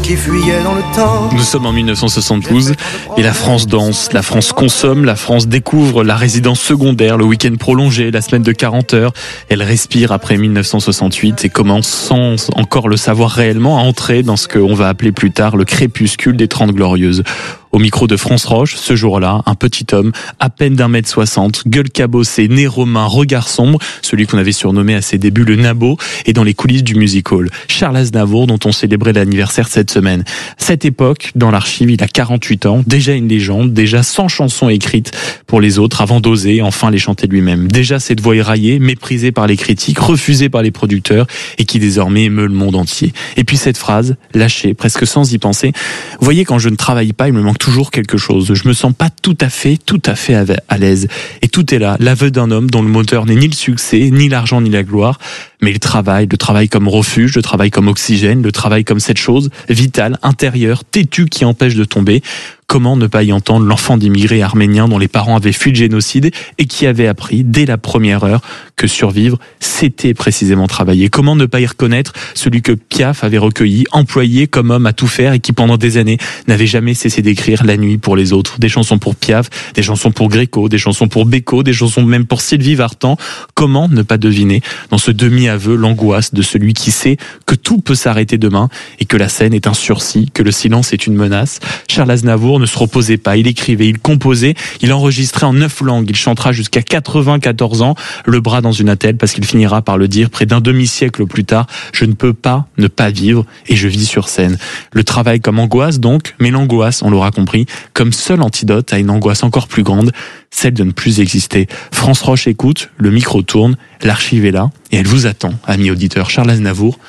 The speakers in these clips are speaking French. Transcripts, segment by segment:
qui fuyaient dans le temps. Nous sommes en 1972 et la France danse, la France consomme, la France découvre la résidence secondaire, le week-end prolongé, la semaine de 40 heures. Elle respire après 1968 et commence sans encore le savoir réellement à entrer dans ce qu'on va appeler plus tard le crépuscule des 30 Glorieuses. Au micro de France Roche, ce jour-là, un petit homme, à peine d'1m60, gueule cabossée, nez romain, regard sombre, celui qu'on avait surnommé à ses débuts le Nabo, et dans les coulisses du music-hall. Charles Aznavour, dont on célébrait l'anniversaire cette semaine. Cette époque, dans l'archive, il a 48 ans, déjà une légende, déjà 100 chansons écrites pour les autres avant d'oser enfin les chanter lui-même. Déjà cette voix éraillée, méprisée par les critiques, refusée par les producteurs, et qui désormais émeut le monde entier. Et puis cette phrase, lâchée, presque sans y penser. Vous voyez, quand je ne travaille pas, il me manque toujours quelque chose. Je me sens pas tout à fait à l'aise. Et tout est là, l'aveu d'un homme dont le moteur n'est ni le succès, ni l'argent, ni la gloire, mais le travail comme refuge, le travail comme oxygène, le travail comme cette chose vitale, intérieure, têtue qui empêche de tomber. Comment ne pas y entendre l'enfant d'immigrés arméniens dont les parents avaient fui le génocide et qui avait appris dès la première heure que survivre, c'était précisément travailler. Comment ne pas y reconnaître celui que Piaf avait recueilli, employé comme homme à tout faire et qui pendant des années n'avait jamais cessé d'écrire la nuit pour les autres. Des chansons pour Piaf, des chansons pour Gréco, des chansons pour Beko, des chansons même pour Sylvie Vartan. Comment ne pas deviner dans ce demi-aveu l'angoisse de celui qui sait que tout peut s'arrêter demain et que la scène est un sursis, que le silence est une menace. Charles Aznavour ne se reposait pas, il écrivait, il composait, il enregistrait en 9 langues, il chantera jusqu'à 94 ans, le bras dans une attelle, parce qu'il finira par le dire près d'un demi-siècle plus tard, je ne peux pas ne pas vivre et je vis sur scène. Le travail comme angoisse donc, mais l'angoisse, on l'aura compris, comme seul antidote à une angoisse encore plus grande, celle de ne plus exister. France Roche écoute, le micro tourne, l'archive est là, et elle vous attend, ami auditeur. Charles Aznavour,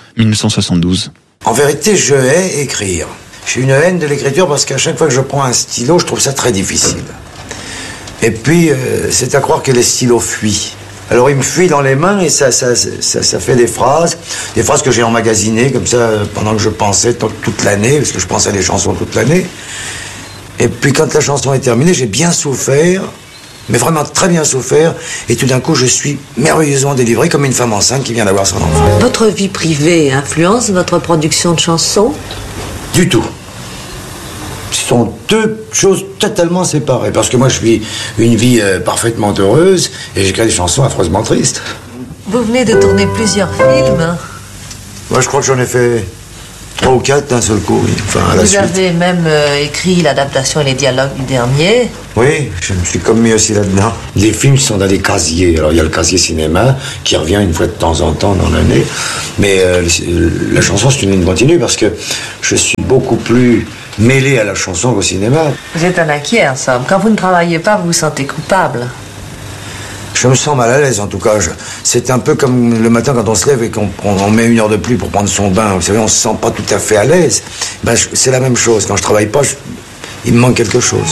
1972. En vérité, je hais écrire. J'ai une haine de l'écriture parce qu'à chaque fois que je prends un stylo, je trouve ça très difficile. Et puis, c'est à croire que les stylos fuient. Alors, ils me fuient dans les mains et ça fait des phrases que j'ai emmagasinées comme ça pendant que je pensais toute l'année, parce que je pensais à des chansons toute l'année. Et puis, quand la chanson est terminée, j'ai bien souffert, mais vraiment très bien souffert, et tout d'un coup, je suis merveilleusement délivré comme une femme enceinte qui vient d'avoir son enfant. Votre vie privée influence votre production de chansons ? Du tout. Ce sont deux choses totalement séparées. Parce que moi, je vis une vie parfaitement heureuse et j'écris des chansons affreusement tristes. Vous venez de tourner plusieurs films. Moi, je crois que j'en ai fait 3 ou 4 d'un seul coup. Oui. Enfin, à la suite. Vous avez même écrit l'adaptation et les dialogues du dernier. Oui, je me suis comme mis aussi là-dedans. Les films sont dans des casiers. Alors, il y a le casier cinéma qui revient une fois de temps en temps dans l'année. Mais la chanson, c'est une ligne continue parce que je suis beaucoup plus mêlé à la chanson qu'au cinéma. Vous êtes un inquiet, en somme. Quand vous ne travaillez pas, vous vous sentez coupable. Je me sens mal à l'aise, en tout cas. C'est un peu comme le matin quand on se lève et qu'on met 1 heure de plus pour prendre son bain. Vous savez, on se sent pas tout à fait à l'aise. C'est la même chose. Quand je travaille pas, il me manque quelque chose.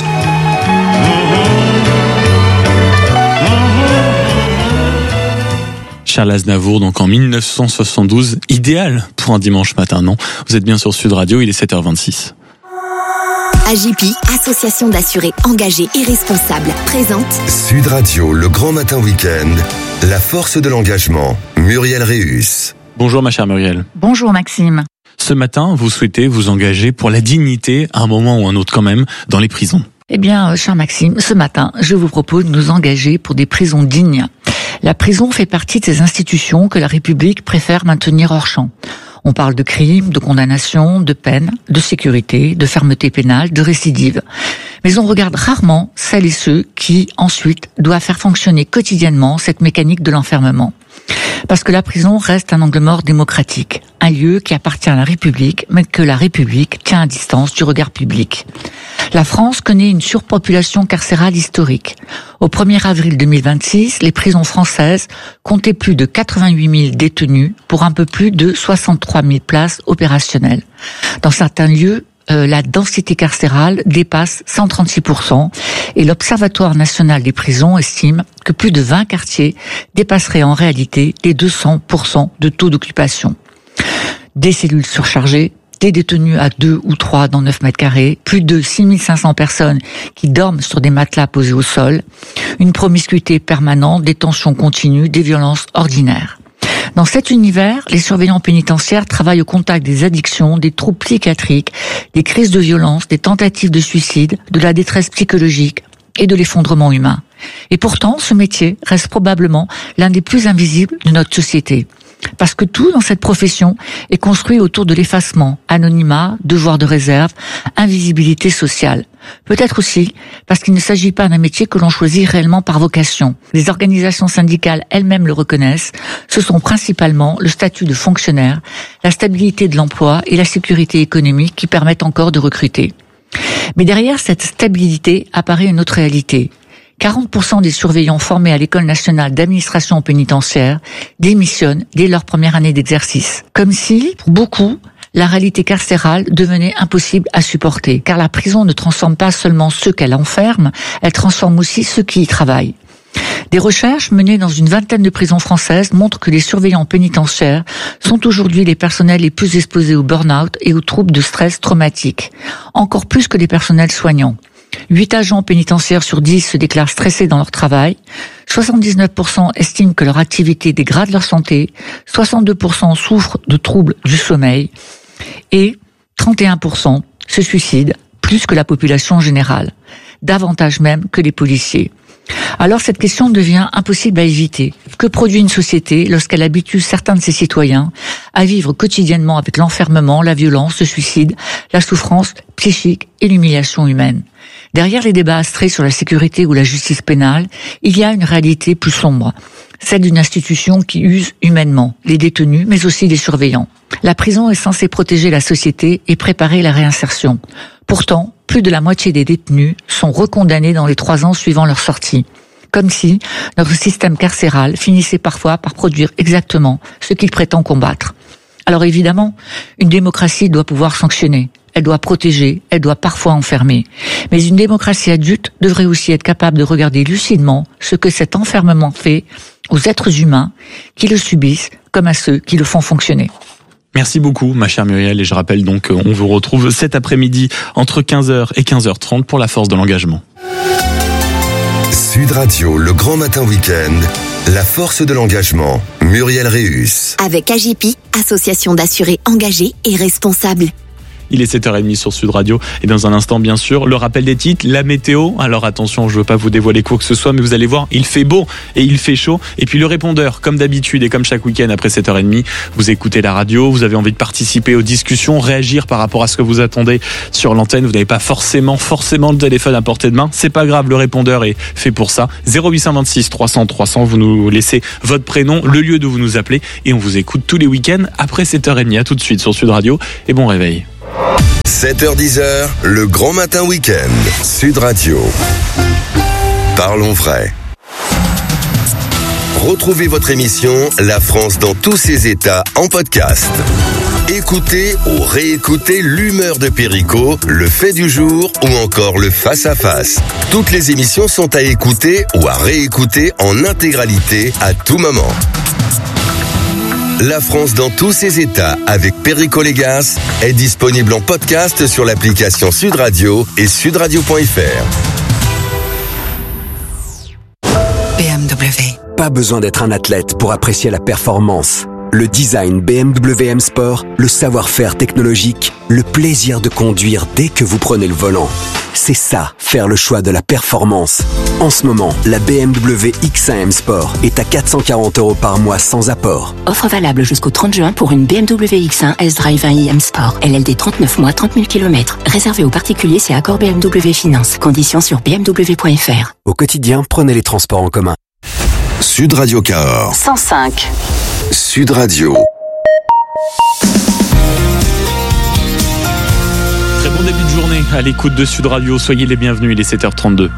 Charles Aznavour, donc en 1972, idéal pour un dimanche matin, non ? Vous êtes bien sur Sud Radio, il est 7h26. AJP, association d'assurés engagés et responsables, présente Sud Radio, le grand matin week-end, la force de l'engagement, Muriel Réus. Bonjour ma chère Muriel. Bonjour Maxime. Ce matin, vous souhaitez vous engager pour la dignité, à un moment ou un autre quand même, dans les prisons. Eh bien, cher Maxime, ce matin, je vous propose de nous engager pour des prisons dignes. La prison fait partie de ces institutions que la République préfère maintenir hors champ. On parle de crimes, de condamnations, de peines, de sécurité, de fermeté pénale, de récidive. Mais on regarde rarement celles et ceux qui, ensuite, doivent faire fonctionner quotidiennement cette mécanique de l'enfermement. Parce que la prison reste un angle mort démocratique, un lieu qui appartient à la République, mais que la République tient à distance du regard public. La France connaît une surpopulation carcérale historique. Au 1er avril 2026, les prisons françaises comptaient plus de 88 000 détenus pour un peu plus de 63 000 places opérationnelles. Dans certains lieux, la densité carcérale dépasse 136% et l'Observatoire national des prisons estime que plus de 20 quartiers dépasseraient en réalité les 200% de taux d'occupation. Des cellules surchargées, des détenus à 2 ou 3 dans 9 mètres carrés, plus de 6500 personnes qui dorment sur des matelas posés au sol, une promiscuité permanente, des tensions continues, des violences ordinaires. Dans cet univers, les surveillants pénitentiaires travaillent au contact des addictions, des troubles psychiatriques, des crises de violence, des tentatives de suicide, de la détresse psychologique et de l'effondrement humain. Et pourtant, ce métier reste probablement l'un des plus invisibles de notre société. Parce que tout dans cette profession est construit autour de l'effacement, anonymat, devoir de réserve, invisibilité sociale. Peut-être aussi parce qu'il ne s'agit pas d'un métier que l'on choisit réellement par vocation. Les organisations syndicales elles-mêmes le reconnaissent. Ce sont principalement le statut de fonctionnaire, la stabilité de l'emploi et la sécurité économique qui permettent encore de recruter. Mais derrière cette stabilité apparaît une autre réalité. 40% des surveillants formés à l'École nationale d'administration pénitentiaire démissionnent dès leur première année d'exercice. Comme si, pour beaucoup, la réalité carcérale devenait impossible à supporter. Car la prison ne transforme pas seulement ceux qu'elle enferme, elle transforme aussi ceux qui y travaillent. Des recherches menées dans une vingtaine de prisons françaises montrent que les surveillants pénitentiaires sont aujourd'hui les personnels les plus exposés au burn-out et aux troubles de stress traumatique. Encore plus que les personnels soignants. 8 agents pénitentiaires sur 10 se déclarent stressés dans leur travail, 79% estiment que leur activité dégrade leur santé, 62% souffrent de troubles du sommeil et 31% se suicident, plus que la population générale, davantage même que les policiers. Alors cette question devient impossible à éviter. Que produit une société lorsqu'elle habitue certains de ses citoyens à vivre quotidiennement avec l'enfermement, la violence, le suicide, la souffrance psychique et l'humiliation humaine? Derrière les débats astrés sur la sécurité ou la justice pénale, il y a une réalité plus sombre, celle d'une institution qui use humainement les détenus, mais aussi les surveillants. La prison est censée protéger la société et préparer la réinsertion. Pourtant, plus de la moitié des détenus sont recondamnés dans les 3 ans suivant leur sortie. Comme si notre système carcéral finissait parfois par produire exactement ce qu'il prétend combattre. Alors évidemment, une démocratie doit pouvoir sanctionner. Elle doit protéger, elle doit parfois enfermer. Mais une démocratie adulte devrait aussi être capable de regarder lucidement ce que cet enfermement fait aux êtres humains qui le subissent comme à ceux qui le font fonctionner. Merci beaucoup, ma chère Muriel, et je rappelle donc on vous retrouve cet après-midi entre 15h et 15h30 pour la force de l'engagement. Sud Radio, le grand matin week-end, la force de l'engagement, Muriel Réus. Avec AJPI, association d'assurés engagés et responsables. Il est 7h30 sur Sud Radio et dans un instant bien sûr le rappel des titres, la météo. Alors attention, je veux pas vous dévoiler quoi que ce soit, mais vous allez voir, il fait beau et il fait chaud. Et puis le répondeur, comme d'habitude et comme chaque week-end après 7h30, vous écoutez la radio, vous avez envie de participer aux discussions, réagir par rapport à ce que vous attendez sur l'antenne. Vous n'avez pas forcément le téléphone à portée de main, c'est pas grave, le répondeur est fait pour ça. 0826 300 300, vous nous laissez votre prénom, le lieu d'où vous nous appelez et on vous écoute tous les week-ends après 7h30. À tout de suite sur Sud Radio et bon réveil. 7h-10h, le grand matin week-end. Sud Radio. Parlons vrai. Retrouvez votre émission La France dans tous ses états en podcast. Écoutez ou réécoutez l'humeur de Perico, le fait du jour ou encore le face-à-face. Toutes les émissions sont à écouter ou à réécouter en intégralité à tout moment. La France dans tous ses états avec Perico Légas est disponible en podcast sur l'application Sud Radio et sudradio.fr. BMW. Pas besoin d'être un athlète pour apprécier la performance. Le design BMW M Sport, le savoir-faire technologique, le plaisir de conduire dès que vous prenez le volant. C'est ça, faire le choix de la performance. En ce moment, la BMW X1 M Sport est à 440 € par mois sans apport. Offre valable jusqu'au 30 juin pour une BMW X1 S-Drive 1i M Sport. LLD 39 mois, 30 000 km. Réservé aux particuliers, c'est accord BMW Finance. Conditions sur bmw.fr. Au quotidien, prenez les transports en commun. Sud Radio Cahors. 105. Sud Radio. Très bon début de journée à l'écoute de Sud Radio. Soyez les bienvenus, il est 7h32.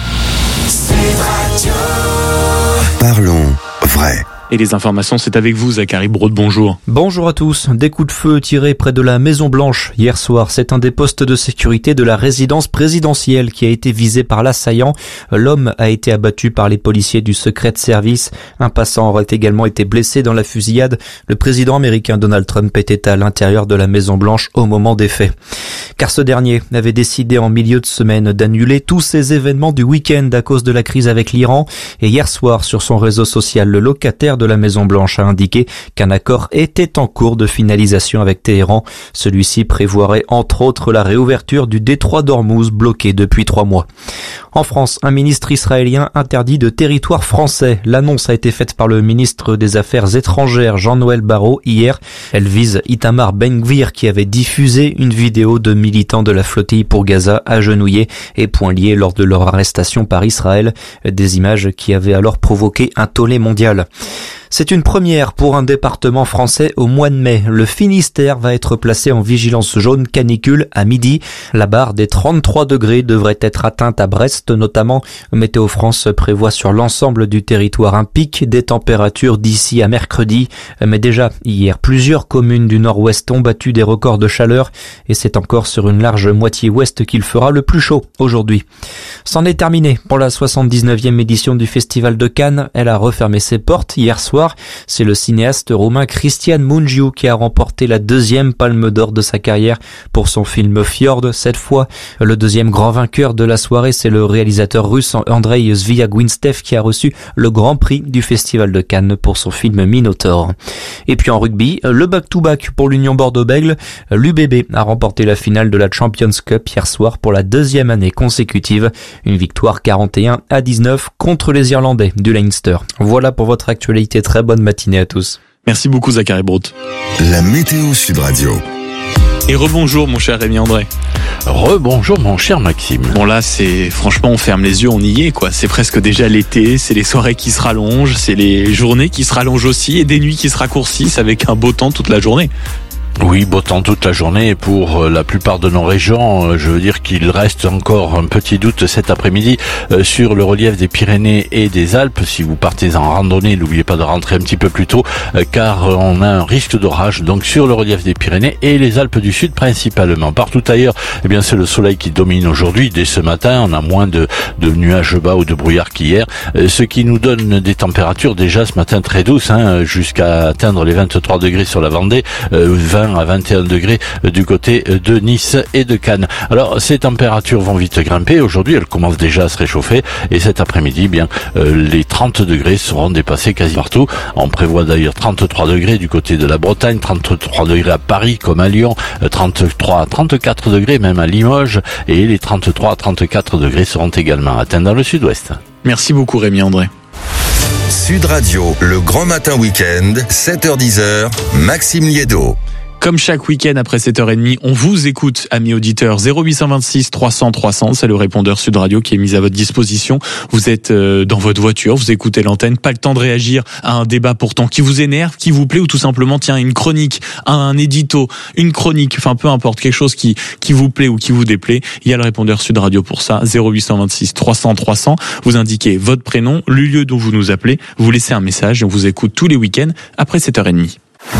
Parlons vrai. Et les informations, c'est avec vous, Zachary Braud, bonjour. Bonjour à tous. Des coups de feu tirés près de la Maison Blanche hier soir. C'est un des postes de sécurité de la résidence présidentielle qui a été visé par l'assaillant. L'homme a été abattu par les policiers du Secret Service. Un passant aurait également été blessé dans la fusillade. Le président américain Donald Trump était à l'intérieur de la Maison Blanche au moment des faits. car ce dernier avait décidé en milieu de semaine d'annuler tous ces événements du week-end à cause de la crise avec l'Iran. Et hier soir, sur son réseau social, le locataire de la Maison-Blanche a indiqué qu'un accord était en cours de finalisation avec Téhéran. Celui-ci prévoirait entre autres la réouverture du détroit d'Ormuz bloqué depuis 3 mois. En France, un ministre israélien interdit de territoire français. L'annonce a été faite par le ministre des Affaires étrangères Jean-Noël Barrot hier. Elle vise Itamar Ben-Gvir qui avait diffusé une vidéo de militants de la flottille pour Gaza agenouillés et poings liés lors de leur arrestation par Israël. Des images qui avaient alors provoqué un tollé mondial. C'est une première pour un département français au mois de mai. Le Finistère va être placé en vigilance jaune canicule à midi. La barre des 33 degrés devrait être atteinte à Brest notamment. Météo France prévoit sur l'ensemble du territoire un pic des températures d'ici à mercredi. Mais déjà, hier, plusieurs communes du nord-ouest ont battu des records de chaleur et c'est encore sur une large moitié ouest qu'il fera le plus chaud aujourd'hui. C'en est terminé pour la 79e édition du Festival de Cannes. Elle a refermé ses portes hier soir. C'est le cinéaste roumain Cristian Mungiu qui a remporté la 2e Palme d'Or de sa carrière pour son film Fjord. Cette fois, le 2e grand vainqueur de la soirée, c'est le réalisateur russe Andrei Sviagwinstev qui a reçu le grand prix du Festival de Cannes pour son film Minotaur. Et puis en rugby, le back-to-back pour l'Union Bordeaux-Bègles. L'UBB a remporté la finale de la Champions Cup hier soir pour la 2e année consécutive. Une victoire 41-19 contre les Irlandais du Leinster. Voilà pour votre actualité. Très bonne matinée à tous. Merci beaucoup Zachary Brout. La météo Sud Radio. Et rebonjour mon cher Rémi André. Rebonjour mon cher Maxime. Bon là franchement on ferme les yeux, on y est quoi. C'est presque déjà l'été, c'est les soirées qui se rallongent, c'est les journées qui se rallongent aussi et des nuits qui se raccourcissent avec un beau temps toute la journée. Oui, beau temps toute la journée pour la plupart de nos régions. Je veux dire qu'il reste encore un petit doute cet après-midi sur le relief des Pyrénées et des Alpes. Si vous partez en randonnée, n'oubliez pas de rentrer un petit peu plus tôt car on a un risque d'orage donc sur le relief des Pyrénées et les Alpes du Sud principalement. Partout ailleurs, eh bien c'est le soleil qui domine aujourd'hui. Dès ce matin, on a moins de nuages bas ou de brouillard qu'hier, ce qui nous donne des températures déjà ce matin très douces, jusqu'à atteindre les 23 degrés sur la Vendée, 20 à 21 degrés du côté de Nice et de Cannes. Alors ces températures vont vite grimper. Aujourd'hui, elles commencent déjà à se réchauffer et cet après-midi, les 30 degrés seront dépassés quasi partout. On prévoit d'ailleurs 33 degrés du côté de la Bretagne, 33 degrés à Paris comme à Lyon, 33 à 34 degrés même à Limoges et les 33 à 34 degrés seront également atteints dans le sud-ouest. Merci beaucoup Rémi André. Sud Radio, le grand matin week-end, 7h-10h, Maxime Liédo. Comme chaque week-end après 7h30, on vous écoute, amis auditeurs. 0826 300 300, c'est le répondeur Sud Radio qui est mis à votre disposition. Vous êtes dans votre voiture, vous écoutez l'antenne, pas le temps de réagir à un débat pourtant qui vous énerve, qui vous plaît ou tout simplement, une chronique, un édito, une chronique, enfin peu importe, quelque chose qui vous plaît ou qui vous déplaît. Il y a le répondeur Sud Radio pour ça, 0826 300 300. Vous indiquez votre prénom, le lieu dont vous nous appelez, vous laissez un message et on vous écoute tous les week-ends après 7h30.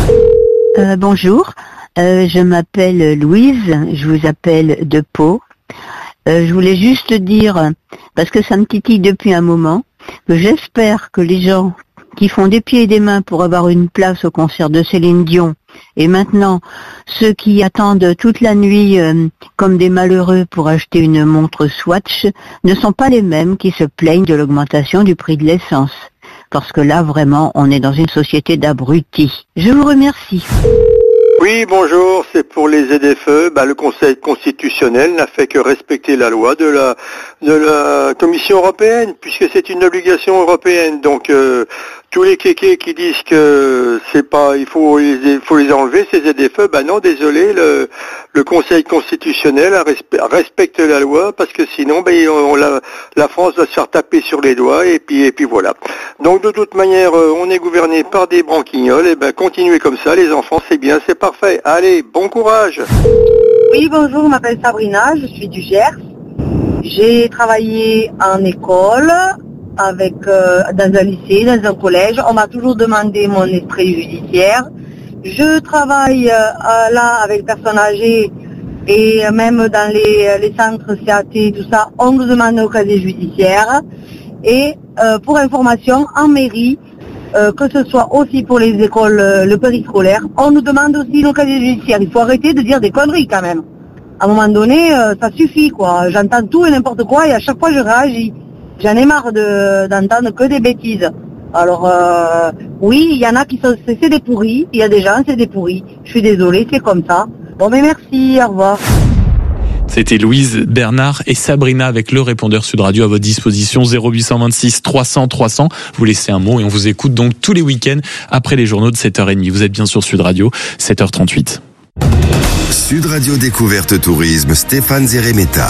Bonjour, je m'appelle Louise, je vous appelle de Pau. Je voulais juste dire, parce que ça me titille depuis un moment, que j'espère que les gens qui font des pieds et des mains pour avoir une place au concert de Céline Dion, et maintenant ceux qui attendent toute la nuit comme des malheureux pour acheter une montre Swatch, ne sont pas les mêmes qui se plaignent de l'augmentation du prix de l'essence. Parce que là, vraiment, on est dans une société d'abrutis. Je vous remercie. Oui, bonjour, c'est pour les ZFE. Le Conseil constitutionnel n'a fait que respecter la loi de la Commission européenne, puisque c'est une obligation européenne. Donc, tous les kékés qui disent que c'est pas, il faut les enlever, ces ZFE, non, désolé, le Conseil constitutionnel respecte la loi, parce que sinon, la France va se faire taper sur les doigts, et puis voilà. Donc, de toute manière, on est gouverné par des branquignoles, continuez comme ça, les enfants, c'est bien, c'est parfait. Allez, bon courage. Oui, bonjour, je m'appelle Sabrina, je suis du Gers. J'ai travaillé en école, dans un lycée, dans un collège. On m'a toujours demandé mon extrait judiciaire. Je travaille là avec personnes âgées et même dans les centres CAT, tout ça, on nous demande nos casiers judiciaires. Et pour information, en mairie, que ce soit aussi pour les écoles, le périscolaire, on nous demande aussi nos casiers judiciaires. Il faut arrêter de dire des conneries quand même. à un moment donné, ça suffit, quoi. J'entends tout et n'importe quoi et à chaque fois je réagis. J'en ai marre d'entendre que des bêtises. Alors, oui, il y en a qui sont, c'est des pourris. Il y a des gens, c'est des pourris. Je suis désolée, c'est comme ça. Bon, mais merci, au revoir. C'était Louise, Bernard et Sabrina avec le répondeur Sud Radio à votre disposition, 0826 300 300. Vous laissez un mot et on vous écoute donc tous les week-ends après les journaux de 7h30. Vous êtes bien sur Sud Radio, 7h38. Sud Radio Découverte Tourisme, Stéphane Zeremeta.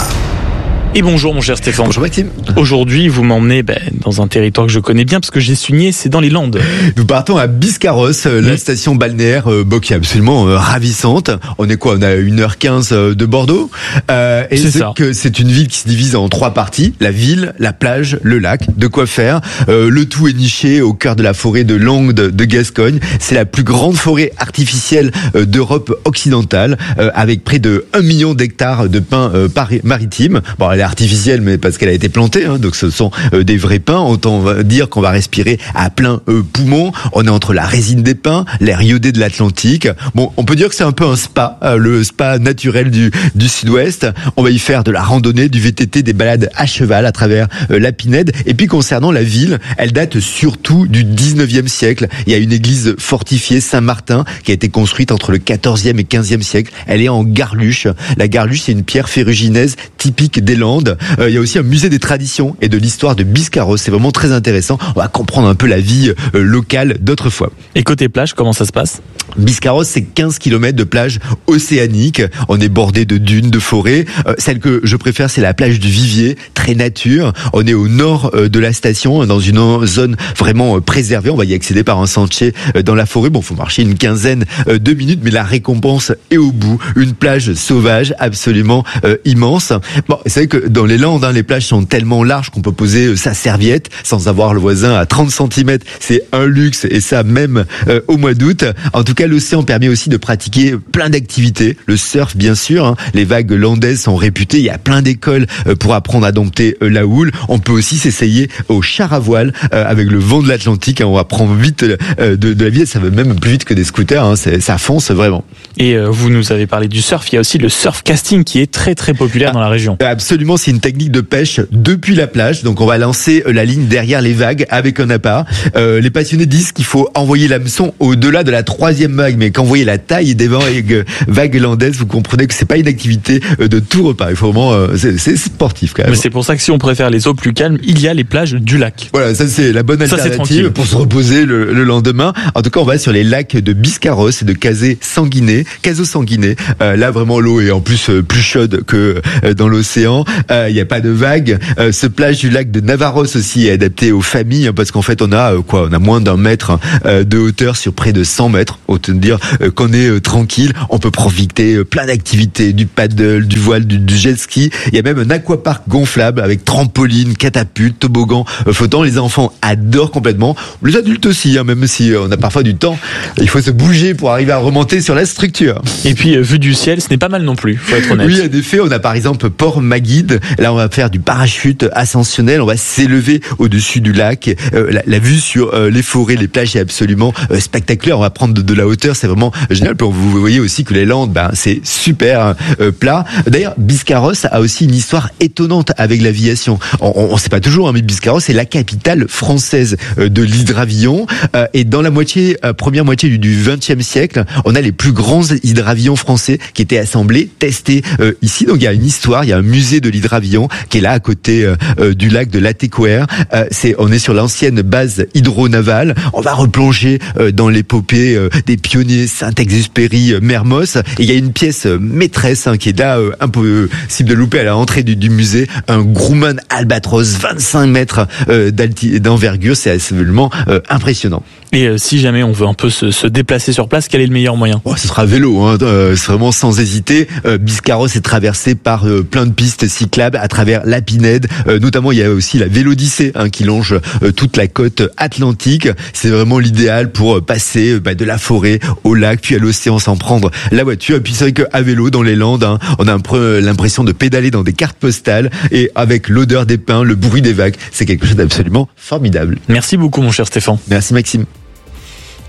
Et bonjour mon cher Stéphane. Bonjour Maxime. Aujourd'hui, vous m'emmenez dans un territoire que je connais bien parce que j'ai signé, c'est dans les Landes. Nous partons à Biscarrosse, la station balnéaire qui est absolument ravissante. On est quoi ? On a 1h15 de Bordeaux. Et c'est une ville qui se divise en 3 parties. La ville, la plage, le lac. De quoi faire. Le tout est niché au cœur de la forêt de Landes de Gascogne. C'est la plus grande forêt artificielle d'Europe occidentale avec près de 1 million d'hectares de pins maritimes. Bon, elle est artificielle, mais parce qu'elle a été plantée, donc ce sont des vrais pins. Autant dire qu'on va respirer à plein poumon. On est entre la résine des pins, l'air iodé de l'Atlantique. Bon, on peut dire que c'est un peu un spa, le spa naturel du Sud-Ouest. On va y faire de la randonnée, du VTT, des balades à cheval à travers la Pinède. Et puis concernant la ville, elle date surtout du 19e siècle. Il y a une église fortifiée, Saint-Martin, qui a été construite entre le 14e et 15e siècle. Elle est en garluche. La garluche, c'est une pierre ferrugineuse typique des Landes. Il y a aussi un musée des traditions et de l'histoire de Biscarrosse. C'est vraiment très intéressant. On va comprendre un peu la vie locale d'autrefois. Et côté plage, comment ça se passe ? Biscarrosse, c'est 15 km de plage océanique. On est bordé de dunes, de forêts. Celle que je préfère, c'est la plage du Vivier, très nature. On est au nord de la station, dans une zone vraiment préservée. On va y accéder par un sentier dans la forêt. Bon, faut marcher une quinzaine de minutes, mais la récompense est au bout. Une plage sauvage, absolument immense. Bon, c'est vrai que dans les Landes, les plages sont tellement larges qu'on peut poser sa serviette sans avoir le voisin à 30 cm. C'est un luxe, et ça même au mois d'août. En tout cas, l'océan permet aussi de pratiquer plein d'activités. Le surf, bien sûr. Les vagues landaises sont réputées. Il y a plein d'écoles pour apprendre à dompter la houle. On peut aussi s'essayer au char à voile avec le vent de l'Atlantique. On apprend vite de la vie. Ça va même plus vite que des scooters. Ça fonce vraiment. Et vous nous avez parlé du surf. Il y a aussi le surf casting qui est très très populaire dans la région. Absolument, c'est une technique de pêche depuis la plage. Donc on va lancer la ligne derrière les vagues avec un appât. Les passionnés disent qu'il faut envoyer l'hameçon au-delà de la 3e vague. Mais quand vous voyez la taille des vagues landaises, vous comprenez que c'est pas une activité de tout repas. Il faut vraiment, c'est sportif quand même. Mais c'est pour ça que si on préfère les eaux plus calmes, il y a les plages du lac. Voilà, ça c'est la bonne alternative pour se reposer le lendemain. En tout cas, on va sur les lacs de Biscarrosse et de Cazaux-Sanguinet. Là vraiment l'eau est en plus plus chaude que dans l'océan. Il n'y a pas de vagues. Ce plage du lac de Navarros aussi est adapté aux familles parce qu'en fait on a moins d'1 mètre de hauteur sur près de 100 mètres. Autant dire qu'on est tranquille. On peut profiter plein d'activités, du paddle, du voile, du jet ski. Il y a même un aquapark gonflable avec trampoline, catapulte, toboggan flottant. Les enfants adorent complètement. Les adultes aussi, même si on a parfois du temps. Il faut se bouger pour arriver à remonter sur la structure. Et puis vue du ciel, ce n'est pas mal non plus, faut être honnête. Oui, en effet, on a par exemple Port-Maguide. Là, on va faire du parachute ascensionnel. On va s'élever au-dessus du lac. La vue sur les forêts, les plages est absolument spectaculaire. On va prendre de la hauteur, c'est vraiment génial. Puis vous voyez aussi que les Landes, c'est super plat. D'ailleurs, Biscarrosse a aussi une histoire étonnante avec l'aviation. On sait pas toujours, mais Biscarrosse est la capitale française de l'hydravion. Et dans la première moitié du XXe siècle, on a les plus grands hydravions français qui étaient assemblés, testés ici. Donc il y a une histoire, il y a un musée de l'hydravion qui est là à côté du lac de Latécoère. On est sur l'ancienne base hydronavale. On va replonger dans l'épopée des pionniers Saint-Exupéry, Mermoz. Et il y a une pièce maîtresse qui est là, impossible de louper à l'entrée du musée. Un Grumman Albatros, 25 mètres d'envergure. C'est absolument impressionnant. Et si jamais on veut un peu se déplacer sur place, quel est le meilleur moyen ? Ce sera vélo, c'est vraiment sans hésiter. Biscarrosse est traversé par plein de pistes cyclables à travers la Pinède. Notamment, il y a aussi la Vélodyssée qui longe toute la côte atlantique. C'est vraiment l'idéal pour passer de la forêt au lac, puis à l'océan sans prendre la voiture. Et puis c'est vrai qu'à vélo, dans les Landes, on a un peu l'impression de pédaler dans des cartes postales. Et avec l'odeur des pins, le bruit des vagues, c'est quelque chose d'absolument formidable. Merci beaucoup, mon cher Stéphane. Merci, Maxime.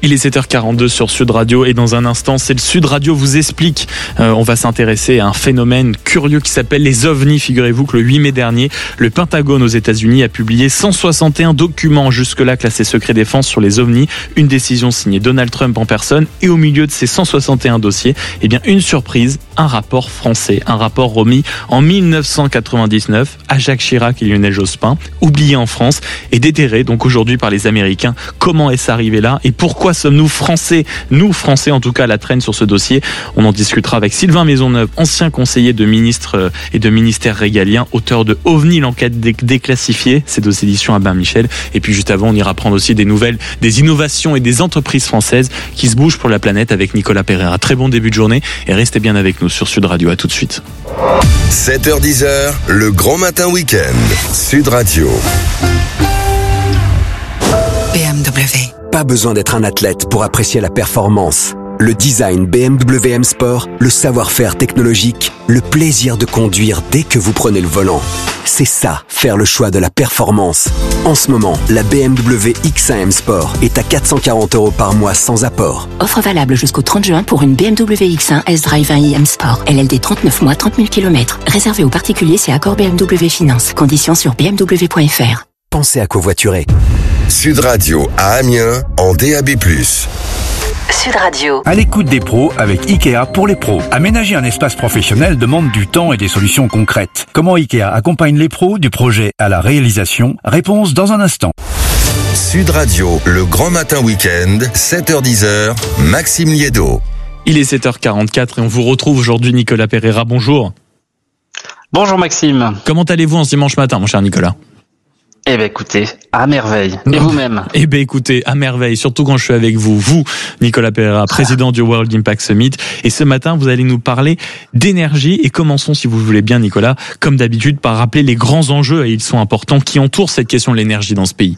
Il est 7h42 sur Sud Radio et dans un instant, c'est le Sud Radio vous explique. On va s'intéresser à un phénomène curieux qui s'appelle les ovnis. Figurez-vous que le 8 mai dernier, le Pentagone aux États-Unis a publié 161 documents jusque-là classés secret défense sur les ovnis. Une décision signée Donald Trump en personne. Et au milieu de ces 161 dossiers, eh bien une surprise, un rapport français, un rapport remis en 1999 à Jacques Chirac et Lionel Jospin, oublié en France et déterré donc aujourd'hui par les Américains. Comment est-ce arrivé là et pourquoi sommes-nous Français, nous Français en tout cas à la traîne sur ce dossier? On en discutera avec Sylvain Maisonneuve, ancien conseiller de ministre et de ministère régalien, auteur de OVNI, l'enquête déclassifiée, c'est aux éditions Albin Michel. Et puis juste avant, on ira prendre aussi des nouvelles, des innovations et des entreprises françaises qui se bougent pour la planète avec Nicolas Pereira. Très bon début de journée et restez bien avec nous sur Sud Radio. À tout de suite. 7h-10h, le grand matin week-end. Sud Radio. BMW. Pas besoin d'être un athlète pour apprécier la performance. Le design BMW M Sport, le savoir-faire technologique, le plaisir de conduire dès que vous prenez le volant. C'est ça, faire le choix de la performance. En ce moment, la BMW X1 M Sport est à 440 € par mois sans apport. Offre valable jusqu'au 30 juin pour une BMW X1 S-Drive 1i M Sport. LLD 39 mois, 30 000 km. Réservé aux particuliers, c'est accord BMW Finance. Conditions sur bmw.fr. Pensez à covoiturer. Sud Radio à Amiens en DAB+. Sud Radio. À l'écoute des pros avec Ikea pour les pros. Aménager un espace professionnel demande du temps et des solutions concrètes. Comment Ikea accompagne les pros du projet à la réalisation? Réponse dans un instant. Sud Radio, le grand matin week-end, 7h-10h, Maxime Liédo. Il est 7h44 et on vous retrouve aujourd'hui Nicolas Pereira. Bonjour. Bonjour Maxime. Comment allez-vous en ce dimanche matin, mon cher Nicolas? Eh ben écoutez, à merveille. Et vous-même? Eh ben écoutez, à merveille, surtout quand je suis avec vous, Nicolas Pereira, président du World Impact Summit. Et ce matin, vous allez nous parler d'énergie. Et commençons, si vous voulez bien, Nicolas, comme d'habitude, par rappeler les grands enjeux, et ils sont importants, qui entourent cette question de l'énergie dans ce pays.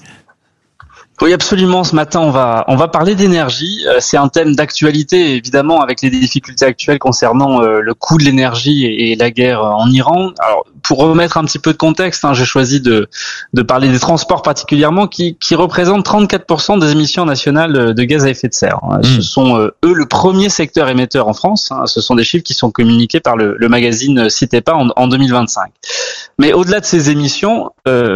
Oui, absolument. Ce matin, on va parler d'énergie. C'est un thème d'actualité, évidemment, avec les difficultés actuelles concernant le coût de l'énergie et la guerre en Iran. Alors, pour remettre un petit peu de contexte, j'ai choisi de parler des transports particulièrement, qui représentent 34% des émissions nationales de gaz à effet de serre. Ce sont eux le premier secteur émetteur en France. Ce sont des chiffres qui sont communiqués par le magazine Citepa en 2025. Mais au-delà de ces émissions,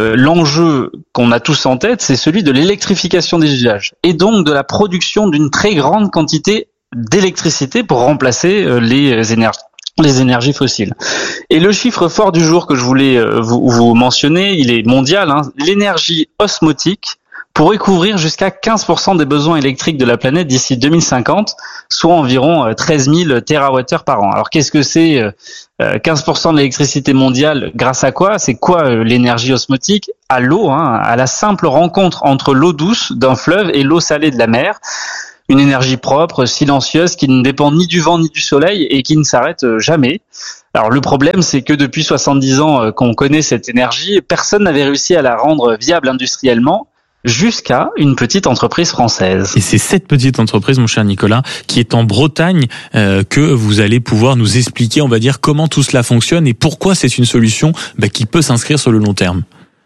l'enjeu qu'on a tous en tête, c'est celui de l'électrification des usages et donc de la production d'une très grande quantité d'électricité pour remplacer les énergies fossiles. Et le chiffre fort du jour que je voulais vous mentionner, il est mondial. L'énergie osmotique pourrait couvrir jusqu'à 15% des besoins électriques de la planète d'ici 2050, soit environ 13 000 TWh par an. Alors qu'est-ce que c'est 15% de l'électricité mondiale, grâce à quoi? C'est quoi l'énergie osmotique? À l'eau, à la simple rencontre entre l'eau douce d'un fleuve et l'eau salée de la mer. Une énergie propre, silencieuse, qui ne dépend ni du vent ni du soleil et qui ne s'arrête jamais. Alors le problème, c'est que depuis 70 ans qu'on connaît cette énergie, personne n'avait réussi à la rendre viable industriellement, jusqu'à une petite entreprise française. Et c'est cette petite entreprise, mon cher Nicolas, qui est en Bretagne, que vous allez pouvoir nous expliquer, on va dire, comment tout cela fonctionne et pourquoi c'est une solution qui peut s'inscrire sur le long terme.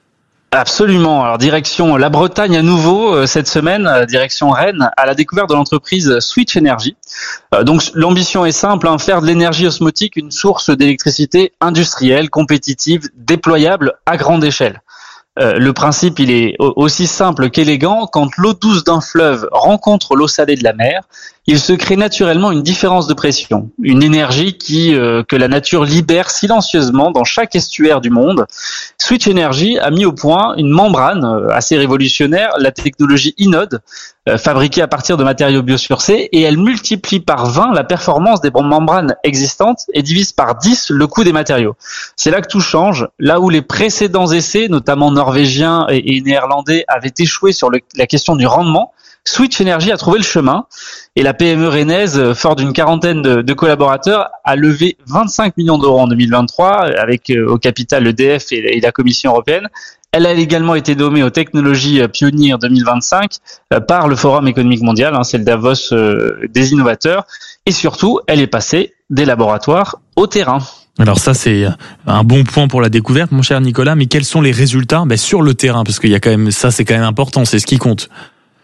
Absolument. Alors direction la Bretagne à nouveau cette semaine, direction Rennes, à la découverte de l'entreprise Switch Energy. Donc l'ambition est simple, faire de l'énergie osmotique une source d'électricité industrielle, compétitive, déployable à grande échelle. Le principe, il est aussi simple qu'élégant. Quand l'eau douce d'un fleuve rencontre l'eau salée de la mer, il se crée naturellement une différence de pression, une énergie que la nature libère silencieusement dans chaque estuaire du monde. Switch Energy a mis au point une membrane assez révolutionnaire, la technologie Inode, fabriquée à partir de matériaux biosourcés, et elle multiplie par 20 la performance des membranes existantes et divise par 10 le coût des matériaux. C'est là que tout change. Là où les précédents essais, notamment norvégiens et néerlandais, avaient échoué sur la question du rendement, Switch Energy a trouvé le chemin et la PME rennaise, fort d'une quarantaine de collaborateurs, a levé 25 millions d'euros en 2023 avec au capital l'EDF et la Commission européenne. Elle a également été nommée aux technologies pionnières 2025 par le Forum économique mondial, c'est le Davos des innovateurs, et surtout, elle est passée des laboratoires au terrain. Alors ça, c'est un bon point pour la découverte, mon cher Nicolas, mais quels sont les résultats sur le terrain? Parce qu'il y a quand même, ça c'est quand même important, c'est ce qui compte.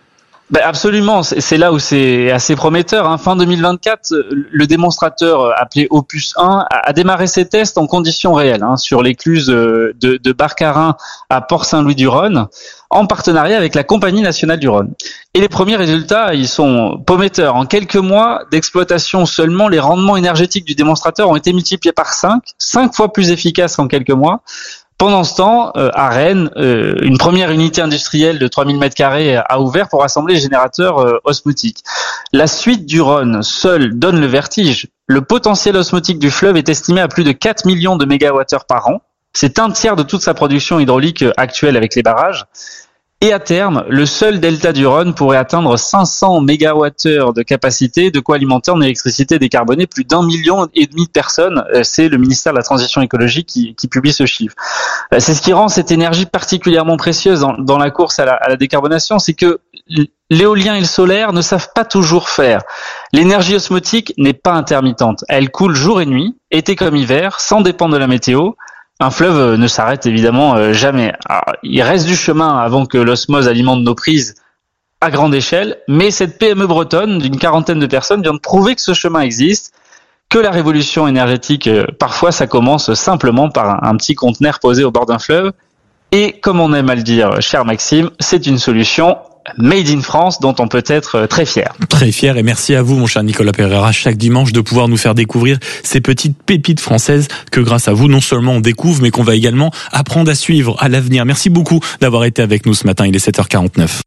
Absolument, c'est là où c'est assez prometteur. Fin 2024, le démonstrateur appelé Opus 1 a démarré ses tests en conditions réelles sur l'écluse de Barcarin à Port-Saint-Louis-du-Rhône, en partenariat avec la Compagnie nationale du Rhône. Et les premiers résultats, ils sont prometteurs. En quelques mois d'exploitation seulement, les rendements énergétiques du démonstrateur ont été multipliés par 5 fois plus efficaces qu'en quelques mois. Pendant ce temps, à Rennes, une première unité industrielle de 3000 m² a ouvert pour assembler les générateurs osmotiques. La suite du Rhône seule donne le vertige. Le potentiel osmotique du fleuve est estimé à plus de 4 millions de mégawattheures par an. C'est un tiers de toute sa production hydraulique actuelle avec les barrages. Et à terme, le seul delta du Rhône pourrait atteindre 500 mégawattheures de capacité, de quoi alimenter en électricité décarbonée plus d'1,5 million de personnes. C'est le ministère de la Transition écologique qui publie ce chiffre. C'est ce qui rend cette énergie particulièrement précieuse dans la course à la décarbonation, c'est que l'éolien et le solaire ne savent pas toujours faire. L'énergie osmotique n'est pas intermittente. Elle coule jour et nuit, été comme hiver, sans dépendre de la météo. Un fleuve ne s'arrête évidemment jamais. Alors, il reste du chemin avant que l'osmose alimente nos prises à grande échelle, mais cette PME bretonne d'une 40aine de personnes vient de prouver que ce chemin existe, que la révolution énergétique, parfois ça commence simplement par un petit conteneur posé au bord d'un fleuve. Et comme on aime à le dire, cher Maxime, c'est une solution made in France dont on peut être très fier. Très fier, et merci à vous mon cher Nicolas Pereira chaque dimanche de pouvoir nous faire découvrir ces petites pépites françaises que grâce à vous non seulement on découvre mais qu'on va également apprendre à suivre à l'avenir. Merci beaucoup d'avoir été avec nous ce matin, il est 7h49.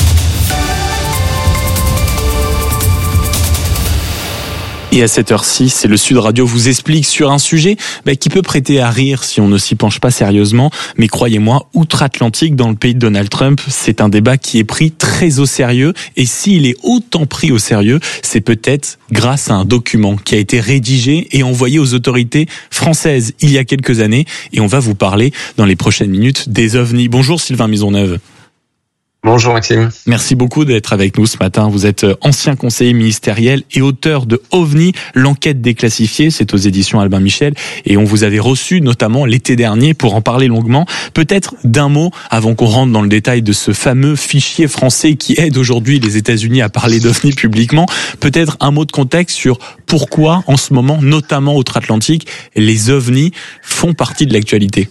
Et à 7h06, c'est le Sud Radio vous explique sur un sujet qui peut prêter à rire si on ne s'y penche pas sérieusement. Mais croyez-moi, outre-Atlantique, dans le pays de Donald Trump, c'est un débat qui est pris très au sérieux. Et s'il est autant pris au sérieux, c'est peut-être grâce à un document qui a été rédigé et envoyé aux autorités françaises il y a quelques années. Et on va vous parler dans les prochaines minutes des ovnis. Bonjour Sylvain Maisonneuve. Bonjour Maxime. Merci beaucoup d'être avec nous ce matin. Vous êtes ancien conseiller ministériel et auteur de OVNI, l'enquête déclassifiée. C'est aux éditions Albin Michel. Et on vous avait reçu notamment l'été dernier pour en parler longuement. Peut-être d'un mot avant qu'on rentre dans le détail de ce fameux fichier français qui aide aujourd'hui les États-Unis à parler d'OVNI publiquement. Peut-être un mot de contexte sur pourquoi en ce moment, notamment outre-Atlantique, les OVNI font partie de l'actualité.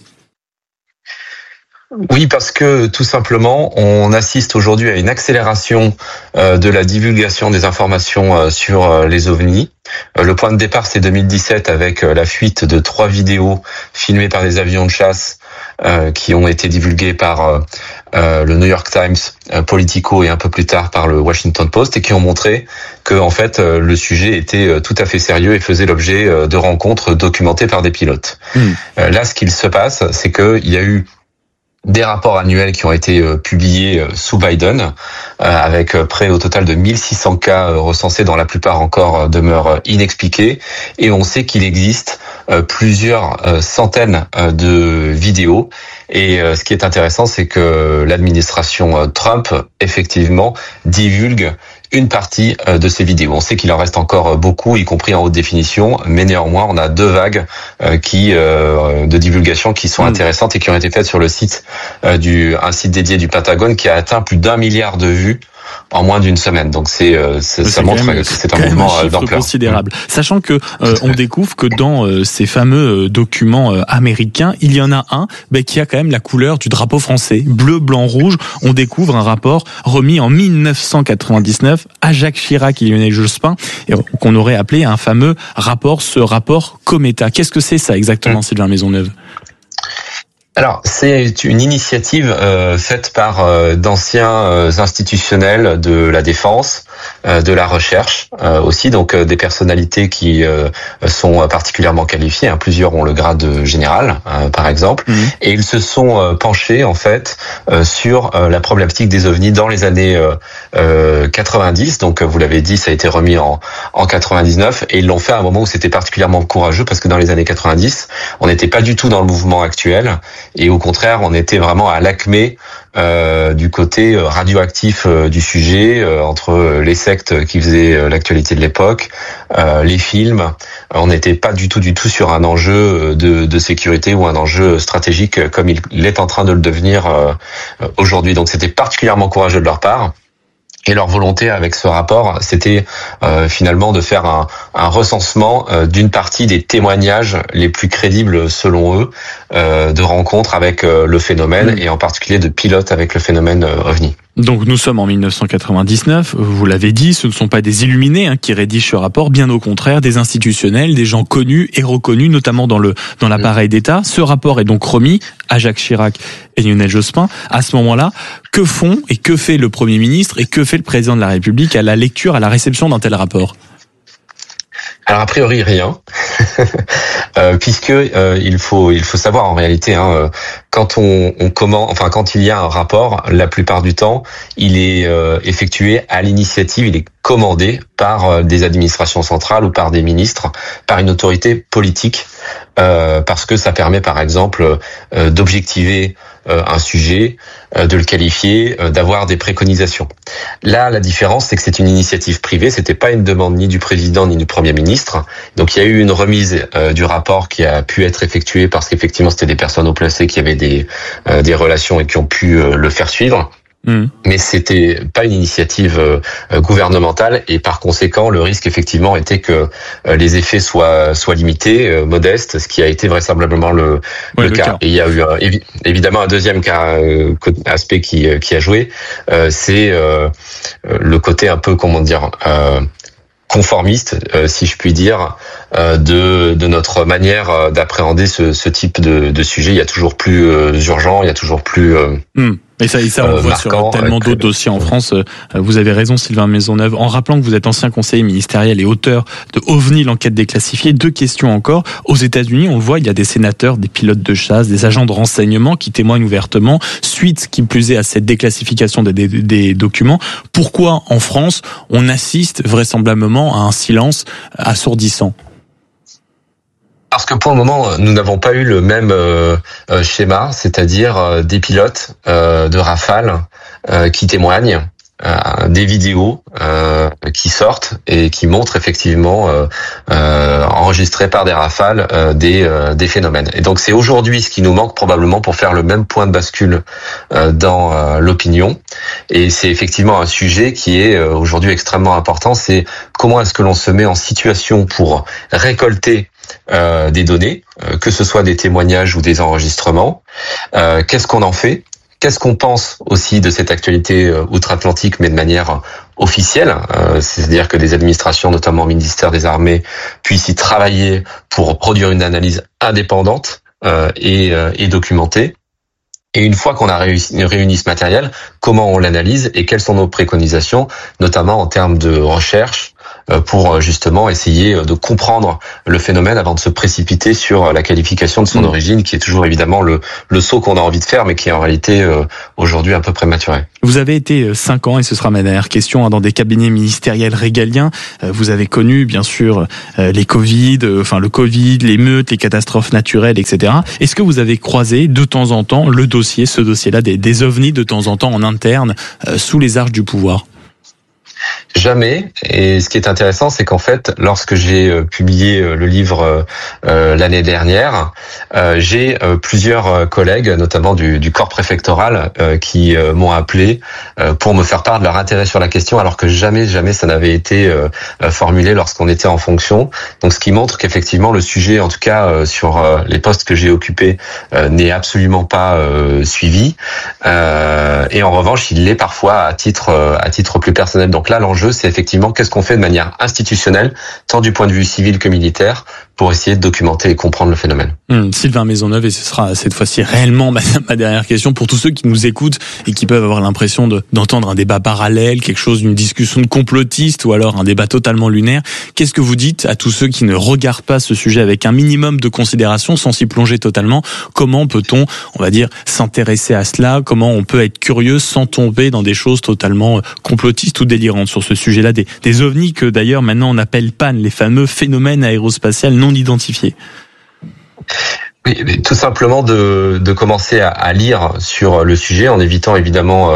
Oui, parce que tout simplement, on assiste aujourd'hui à une accélération de la divulgation des informations sur les ovnis. Le point de départ, c'est 2017 avec la fuite de 3 vidéos filmées par des avions de chasse qui ont été divulguées par le New York Times, Politico et un peu plus tard par le Washington Post et qui ont montré que en fait le sujet était tout à fait sérieux et faisait l'objet de rencontres documentées par des pilotes. Là, ce qu'il se passe, c'est qu'il y a eu des rapports annuels qui ont été publiés sous Biden, avec près au total de 1600 cas recensés, dont la plupart encore demeurent inexpliqués. Et on sait qu'il existe plusieurs centaines de vidéos. Et ce qui est intéressant, c'est que l'administration Trump, effectivement, divulgue une partie de ces vidéos. On sait qu'il en reste encore beaucoup, y compris en haute définition, mais néanmoins, on a 2 vagues de divulgation qui sont intéressantes et qui ont été faites sur le site un site dédié du Pentagone qui a atteint plus d'1 milliard de vues en moins d'une semaine. Donc ça montre que c'est un mouvement d'ampleur considérable. Sachant que on découvre que dans ces fameux documents américains, il y en a un qui a quand même la couleur du drapeau français, bleu, blanc, rouge. On découvre un rapport remis en 1999 à Jacques Chirac et Lionel Jospin, et qu'on aurait appelé un fameux rapport, ce rapport Cometa. Qu'est-ce que c'est ça exactement, Sylvain Maisonneuve ? Alors, c'est une initiative faite par d'anciens institutionnels de la défense, de la recherche aussi, donc des personnalités qui sont particulièrement qualifiées. Plusieurs ont le grade de général, par exemple, et ils se sont penchés en fait sur la problématique des ovnis dans les années 90. Donc, vous l'avez dit, ça a été remis en 99, et ils l'ont fait à un moment où c'était particulièrement courageux parce que dans les années 90, on n'était pas du tout dans le mouvement actuel. Et au contraire, on était vraiment à l'acmé du côté radioactif du sujet, entre les sectes qui faisaient l'actualité de l'époque, les films. On n'était pas du tout sur un enjeu de sécurité ou un enjeu stratégique comme il est en train de le devenir aujourd'hui. Donc c'était particulièrement courageux de leur part. Et leur volonté avec ce rapport, c'était finalement de faire un recensement d'une partie des témoignages les plus crédibles selon eux de rencontres avec le phénomène et en particulier de pilotes avec le phénomène OVNI. Donc nous sommes en 1999, vous l'avez dit, ce ne sont pas des illuminés qui rédigent ce rapport, bien au contraire, des institutionnels, des gens connus et reconnus, notamment dans l'appareil d'État. Ce rapport est donc remis à Jacques Chirac et Lionel Jospin. À ce moment-là, que font et que fait le Premier ministre et que fait le Président de la République à la lecture, à la réception d'un tel rapport ? Alors a priori rien, puisque il faut savoir en réalité quand quand il y a un rapport, la plupart du temps, il est effectué à l'initiative, il est commandé par des administrations centrales ou par des ministres, par une autorité politique, parce que ça permet par exemple d'objectiver un sujet, de le qualifier, d'avoir des préconisations. Là, la différence, c'est que c'est une initiative privée, c'était pas une demande ni du président ni du Premier ministre. Donc il y a eu une remise du rapport qui a pu être effectuée parce qu'effectivement c'était des personnes haut placées qui avaient des relations et qui ont pu le faire suivre. Mais c'était pas une initiative gouvernementale et par conséquent le risque effectivement était que les effets soient limités, modestes, ce qui a été vraisemblablement le cas. Et il y a eu évidemment un deuxième aspect qui a joué, c'est le côté un peu conformiste, si je puis dire, de notre manière d'appréhender ce type de sujet. Il y a toujours plus urgent, il y a toujours plus Et ça, on le voit sur tellement d'autres dossiers en France. Vous avez raison, Sylvain Maisonneuve. En rappelant que vous êtes ancien conseiller ministériel et auteur de OVNI, l'enquête déclassifiée. 2 questions encore. Aux États-Unis, on le voit, il y a des sénateurs, des pilotes de chasse, des agents de renseignement qui témoignent ouvertement, suite, qui plus est, à cette déclassification des documents. Pourquoi, en France, on assiste vraisemblablement à un silence assourdissant ? Parce que pour le moment, nous n'avons pas eu le même schéma, c'est-à-dire des pilotes de Rafale qui témoignent, des vidéos qui sortent et qui montrent effectivement enregistrées par des Rafales des phénomènes. Et donc c'est aujourd'hui ce qui nous manque probablement pour faire le même point de bascule dans l'opinion. Et c'est effectivement un sujet qui est aujourd'hui extrêmement important. C'est comment est-ce que l'on se met en situation pour récolter des données, que ce soit des témoignages ou des enregistrements. Qu'est-ce qu'on en fait ? Qu'est-ce qu'on pense aussi de cette actualité outre-Atlantique, mais de manière officielle, c'est-à-dire que des administrations, notamment le ministère des Armées, puissent y travailler pour produire une analyse indépendante et documentée. Et une fois qu'on a réuni ce matériel, comment on l'analyse et quelles sont nos préconisations, notamment en termes de recherche, pour justement essayer de comprendre le phénomène avant de se précipiter sur la qualification de son origine, qui est toujours évidemment le saut qu'on a envie de faire, mais qui est en réalité aujourd'hui un peu prématuré. Vous avez été 5 ans, et ce sera ma dernière question, dans des cabinets ministériels régaliens. Vous avez connu, bien sûr, le Covid, l'émeute, les catastrophes naturelles, etc. Est-ce que vous avez croisé de temps en temps ce dossier-là, des ovnis de temps en temps en interne, sous les arches du pouvoir ? Jamais. Et ce qui est intéressant, c'est qu'en fait, lorsque j'ai publié le livre l'année dernière, j'ai plusieurs collègues, notamment du corps préfectoral, qui m'ont appelé pour me faire part de leur intérêt sur la question, alors que jamais ça n'avait été formulé lorsqu'on était en fonction. Donc, ce qui montre qu'effectivement, le sujet, en tout cas sur les postes que j'ai occupés, n'est absolument pas suivi. Et en revanche, il l'est parfois à titre plus personnel. Donc là, l'enjeu, c'est effectivement qu'est-ce qu'on fait de manière institutionnelle, tant du point de vue civil que militaire, pour essayer de documenter et comprendre le phénomène. Sylvain Maisonneuve, et ce sera cette fois-ci réellement ma dernière question pour tous ceux qui nous écoutent et qui peuvent avoir l'impression d'entendre un débat parallèle, quelque chose, une discussion de complotiste ou alors un débat totalement lunaire. Qu'est-ce que vous dites à tous ceux qui ne regardent pas ce sujet avec un minimum de considération, sans s'y plonger totalement? Comment peut-on, on va dire, s'intéresser à cela? Comment on peut être curieux sans tomber dans des choses totalement complotistes ou délirantes sur ce sujet-là, des ovnis que d'ailleurs maintenant on appelle PAN, les fameux phénomènes aérospatiaux non identifiés? Oui, mais tout simplement de commencer à lire sur le sujet en évitant évidemment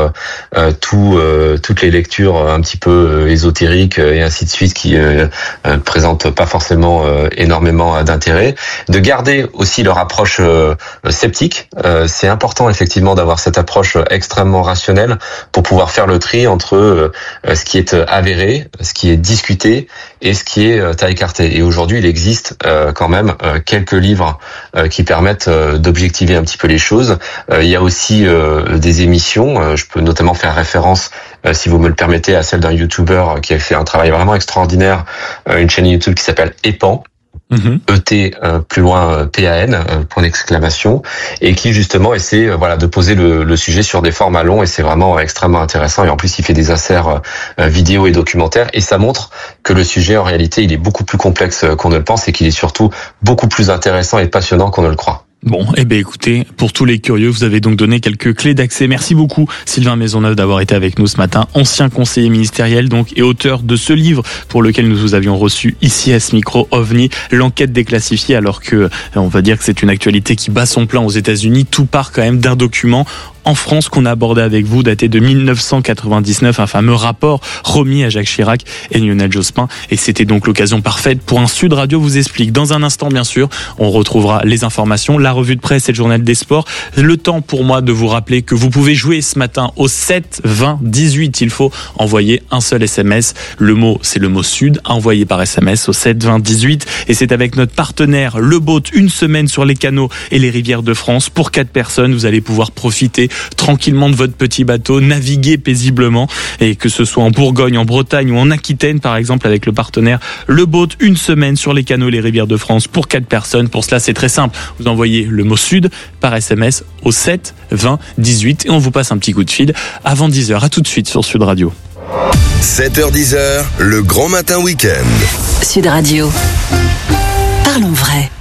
toutes les lectures un petit peu ésotériques et ainsi de suite qui présentent pas forcément énormément d'intérêt. De garder aussi leur approche sceptique. C'est important effectivement d'avoir cette approche extrêmement rationnelle pour pouvoir faire le tri entre ce qui est avéré, ce qui est discuté et ce qui est à écarter. Et aujourd'hui, il existe quand même quelques livres qui permettent d'objectiver un petit peu les choses. Il y a aussi des émissions. Je peux notamment faire référence, si vous me le permettez, à celle d'un YouTuber qui a fait un travail vraiment extraordinaire, une chaîne YouTube qui s'appelle EPAN. ET plus loin PAN point d'exclamation, et qui justement essaie de poser le sujet sur des formats longs, et c'est vraiment extrêmement intéressant. Et en plus il fait des inserts vidéo et documentaires, et ça montre que le sujet en réalité il est beaucoup plus complexe qu'on ne le pense, et qu'il est surtout beaucoup plus intéressant et passionnant qu'on ne le croit. Bon, écoutez, pour tous les curieux, vous avez donc donné quelques clés d'accès. Merci beaucoup Sylvain Maisonneuve d'avoir été avec nous ce matin, ancien conseiller ministériel donc et auteur de ce livre pour lequel nous vous avions reçu ici à ce micro, OVNI, l'enquête déclassifiée, alors que on va dire que c'est une actualité qui bat son plein aux États-Unis. Tout part quand même d'un document en France qu'on a abordé avec vous, daté de 1999, un fameux rapport remis à Jacques Chirac et Lionel Jospin. Et c'était donc l'occasion parfaite pour un Sud Radio vous explique. Dans un instant, bien sûr, on retrouvera les informations, la revue de presse et le journal des sports. Le temps pour moi de vous rappeler que vous pouvez jouer ce matin au 7 20 18. Il faut envoyer un seul SMS. Le mot, c'est le mot Sud, envoyé par SMS au 7 20 18. Et c'est avec notre partenaire Le Boat, une semaine sur les canaux et les rivières de France. Pour 4 personnes, vous allez pouvoir profiter tranquillement de votre petit bateau, naviguer paisiblement, et que ce soit en Bourgogne, en Bretagne ou en Aquitaine par exemple, avec le partenaire Le Boat, une semaine sur les canaux et les rivières de France pour 4 personnes. Pour cela, c'est très simple. Vous envoyez le mot Sud par SMS au 7 20 18 et on vous passe un petit coup de fil avant 10h. À tout de suite sur Sud Radio. 7h-10h, le grand matin week-end. Sud Radio. Parlons vrai.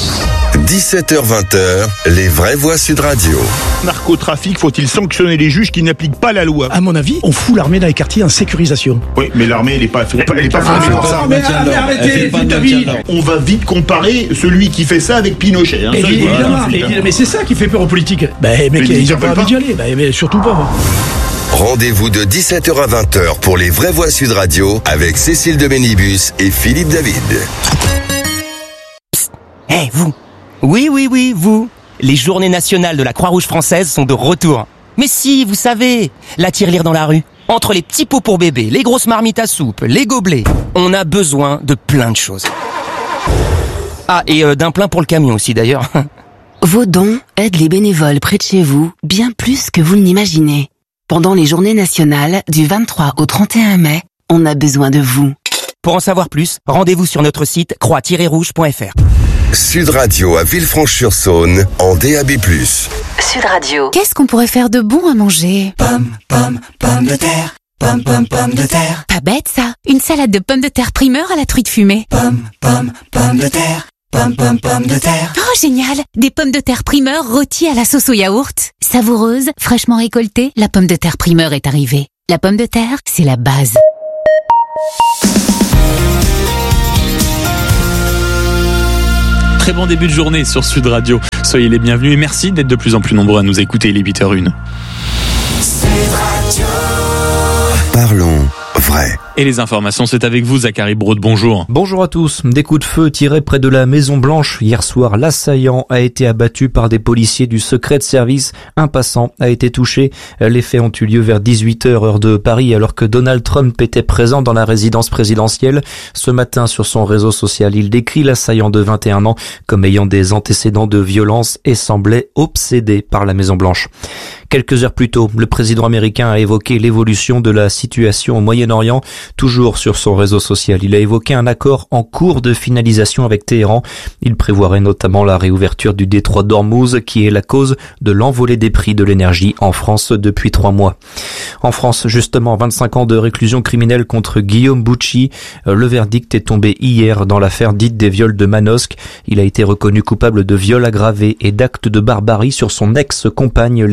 17h-20h, les vraies voix Sud Radio. Narcotrafic, faut-il sanctionner les juges qui n'appliquent pas la loi? À mon avis, on fout l'armée dans les quartiers en sécurisation. Oui, mais l'armée, elle est pas formée pour ça. Arrêtez, David. On va vite comparer celui qui fait ça avec Pinochet. Hein, évidemment, mais c'est ça qui fait peur aux politiques. Ils ont pas envie d'y aller, mais surtout pas. Rendez-vous de 17h à 20h pour les vraies voix Sud Radio avec Cécile de Bénibus et Philippe David. Vous. Oui, vous. Les journées nationales de la Croix-Rouge française sont de retour. Mais si, vous savez, la tirelire dans la rue. Entre les petits pots pour bébé, les grosses marmites à soupe, les gobelets, on a besoin de plein de choses. Ah, et d'un plein pour le camion aussi d'ailleurs. Vos dons aident les bénévoles près de chez vous bien plus que vous ne l'imaginez. Pendant les journées nationales du 23 au 31 mai, on a besoin de vous. Pour en savoir plus, rendez-vous sur notre site croix-rouge.fr. Sud Radio à Villefranche-sur-Saône en DAB+. Sud Radio. Qu'est-ce qu'on pourrait faire de bon à manger? Pommes de terre. Pommes de terre. Pas bête ça. Une salade de pommes de terre primeur à la truite fumée. Pommes de terre. Pommes de terre. Oh génial. Des pommes de terre primeur rôties à la sauce au yaourt. Savoureuse, fraîchement récoltée, la pomme de terre primeur est arrivée. La pomme de terre, c'est la base. Très bon début de journée sur Sud Radio. Soyez les bienvenus et merci d'être de plus en plus nombreux à nous écouter. Il est 8h01. Parlons vrai. Et les informations, c'est avec vous, Zachary Braud. Bonjour. Bonjour à tous. Des coups de feu tirés près de la Maison Blanche. Hier soir, l'assaillant a été abattu par des policiers du secret de service. Un passant a été touché. Les faits ont eu lieu vers 18h heure de Paris, alors que Donald Trump était présent dans la résidence présidentielle. Ce matin, sur son réseau social, il décrit l'assaillant de 21 ans comme ayant des antécédents de violence et semblait obsédé par la Maison Blanche. Quelques heures plus tôt, le président américain a évoqué l'évolution de la situation au Moyen-Orient. Toujours sur son réseau social, il a évoqué un accord en cours de finalisation avec Téhéran. Il prévoirait notamment la réouverture du détroit d'Ormuz, qui est la cause de l'envolée des prix de l'énergie en France depuis 3 mois. En France, justement, 25 ans de réclusion criminelle contre Guillaume Bucci. Le verdict est tombé hier dans l'affaire dite des viols de Manosque. Il a été reconnu coupable de viol aggravé et d'actes de barbarie sur son ex-compagne Laetitia.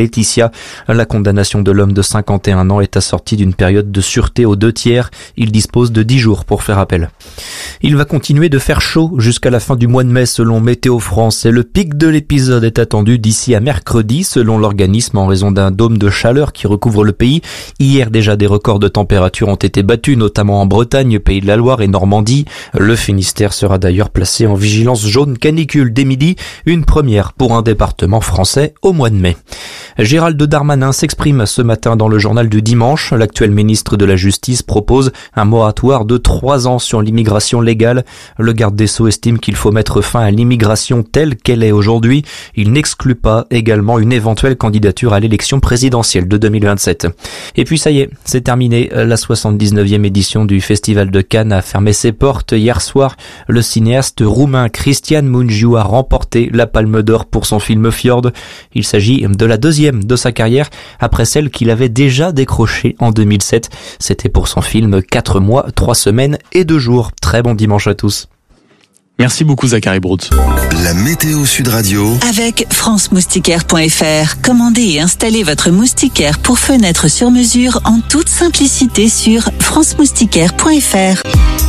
cas. La condamnation de l'homme de 51 ans est assortie d'une période de sûreté aux 2/3. Il dispose de 10 jours pour faire appel. Il va continuer de faire chaud jusqu'à la fin du mois de mai selon Météo France et le pic de l'épisode est attendu d'ici à mercredi selon l'organisme en raison d'un dôme de chaleur qui recouvre le pays. Hier déjà des records de température ont été battus notamment en Bretagne, Pays de la Loire et Normandie. Le Finistère sera d'ailleurs placé en vigilance jaune canicule dès midi, une première pour un département français au mois de mai. Gérald Darmanin s'exprime ce matin dans le journal du dimanche. L'actuel ministre de la Justice propose un moratoire de 3 ans sur l'immigration légale. Le garde des Sceaux estime qu'il faut mettre fin à l'immigration telle qu'elle est aujourd'hui. Il n'exclut pas également une éventuelle candidature à l'élection présidentielle de 2027. Et puis ça y est, c'est terminé. La 79e édition du Festival de Cannes a fermé ses portes hier soir. Le cinéaste roumain Cristian Mungiu a remporté la Palme d'Or pour son film Fjord. Il s'agit de la deuxième de sa carrière après celle qu'il avait déjà décrochée en 2007. C'était pour son film 4 mois, 3 semaines et 2 jours. Très bon dimanche à tous. Merci beaucoup Zachary Brout. La météo Sud Radio. Avec franceMoustiquaire.fr, commandez et installez votre moustiquaire pour fenêtre sur mesure en toute simplicité sur franceMoustiquaire.fr.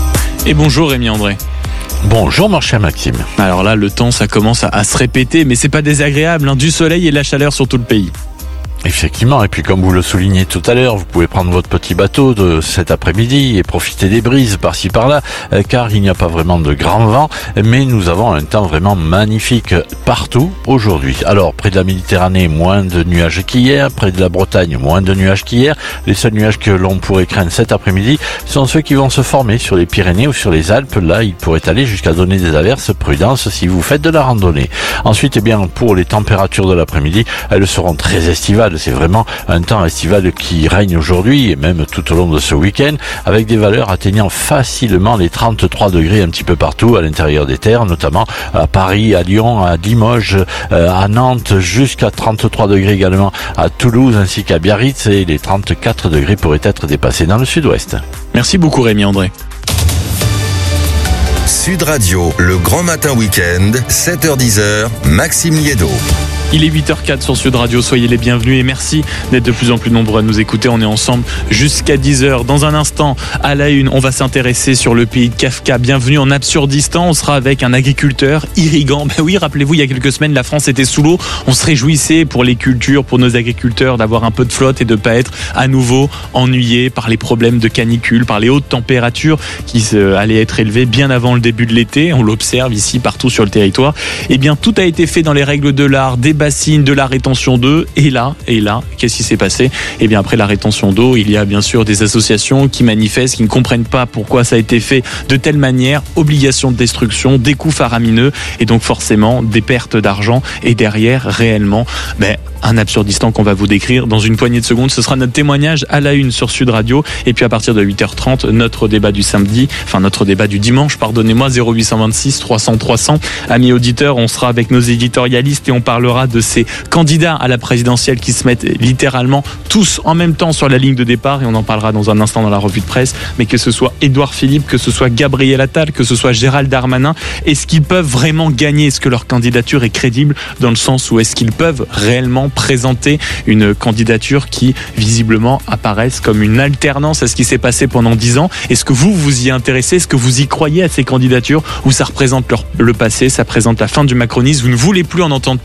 Et bonjour Rémi André. Bonjour mon cher Maxime. Alors là, le temps, ça commence à se répéter, mais c'est pas désagréable, hein, du soleil et de la chaleur sur tout le pays. Effectivement, et puis comme vous le soulignez tout à l'heure, vous pouvez prendre votre petit bateau de cet après-midi et profiter des brises par-ci par-là, car il n'y a pas vraiment de grand vent, mais nous avons un temps vraiment magnifique partout aujourd'hui. Alors, près de la Méditerranée, moins de nuages qu'hier, près de la Bretagne, moins de nuages qu'hier. Les seuls nuages que l'on pourrait craindre cet après-midi sont ceux qui vont se former sur les Pyrénées ou sur les Alpes. Là, ils pourraient aller jusqu'à donner des averses. Prudence si vous faites de la randonnée. Ensuite, eh bien, pour les températures de l'après-midi, elles seront très estivales. C'est vraiment un temps estival qui règne aujourd'hui et même tout au long de ce week-end avec des valeurs atteignant facilement les 33 degrés un petit peu partout à l'intérieur des terres, notamment à Paris, à Lyon, à Limoges, à Nantes, jusqu'à 33 degrés également à Toulouse ainsi qu'à Biarritz et les 34 degrés pourraient être dépassés dans le sud-ouest. Merci beaucoup Rémi André. Sud Radio, le grand matin week-end, 7h-10h, Maxime Liédo. Il est 8h04 sur Sud Radio, soyez les bienvenus et merci d'être de plus en plus nombreux à nous écouter. On est ensemble jusqu'à 10h. Dans un instant, à la une, on va s'intéresser sur le pays de Kafka. Bienvenue en Absurdistan, on sera avec un agriculteur irrigant. Ben oui, rappelez-vous, il y a quelques semaines, la France était sous l'eau. On se réjouissait pour les cultures, pour nos agriculteurs, d'avoir un peu de flotte et de ne pas être à nouveau ennuyés par les problèmes de canicule, par les hautes températures qui allaient être élevées bien avant le début de l'été. On l'observe ici, partout sur le territoire. Eh bien, tout a été fait dans les règles de l'art, des bassines, de la rétention d'eau. Et là, qu'est-ce qui s'est passé ? Eh bien, après la rétention d'eau, il y a bien sûr des associations qui manifestent, qui ne comprennent pas pourquoi ça a été fait de telle manière. Obligation de destruction, des coûts faramineux et donc forcément des pertes d'argent. Et derrière, réellement, un Absurdistan qu'on va vous décrire dans une poignée de secondes. Ce sera notre témoignage à la une sur Sud Radio. Et puis à partir de 8h30, notre débat du dimanche, 0826 300 300. Amis auditeurs, on sera avec nos éditorialistes et on parlera de ces candidats à la présidentielle qui se mettent littéralement tous en même temps sur la ligne de départ et on en parlera dans un instant dans la revue de presse. Mais que ce soit Édouard Philippe, que ce soit Gabriel Attal, que ce soit Gérald Darmanin, est-ce qu'ils peuvent vraiment gagner ? Est-ce que leur candidature est crédible dans le sens où est-ce qu'ils peuvent réellement présenter une candidature qui visiblement apparaisse comme une alternance à ce qui s'est passé pendant 10 ans ? Est-ce que vous y intéressez ? Est-ce que vous y croyez à ces candidatures ou ça représente le passé, ça présente la fin du macronisme ? Vous ne voulez plus en entendre